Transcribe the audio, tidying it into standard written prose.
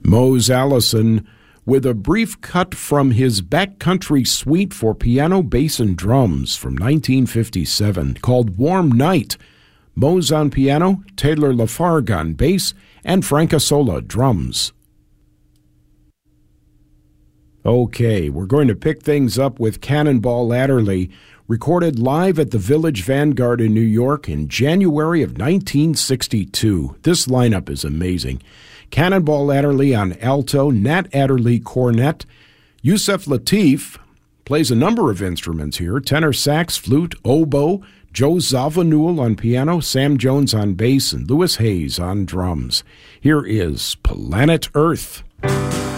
Mose Allison with a brief cut from his backcountry suite for piano, bass, and drums from 1957 called Warm Night. Mose on piano, Taylor Lafargue on bass, and Frank Isola drums. Okay, we're going to pick things up with Cannonball Adderley, recorded live at the Village Vanguard in New York in January of 1962. This lineup is amazing. Cannonball Adderley on alto, Nat Adderley cornet. Yusef Lateef plays a number of instruments here, tenor sax, flute, oboe, Joe Zawinul on piano, Sam Jones on bass, and Louis Hayes on drums. Here is Planet Earth.